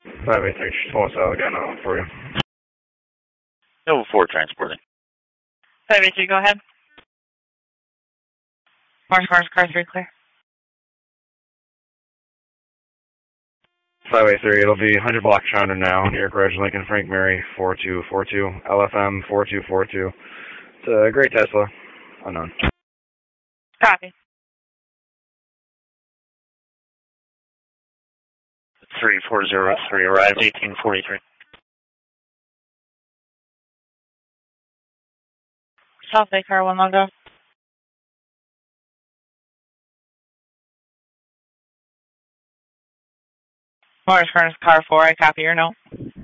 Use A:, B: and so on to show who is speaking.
A: Highway 6, wholesale again for you.
B: Nova 4 transporting.
C: Highway 3, go ahead. Car 3 clear.
A: Highway 3, it'll be 100 block Chandra now, New York Road, Lincoln, Frank Mary, 4242, LFM 4242. It's a great Tesla, unknown.
C: Copy.
B: 3403, arrived 1843.
C: South Bay car 1 logo. Morris Furnace car 4, I copy your note.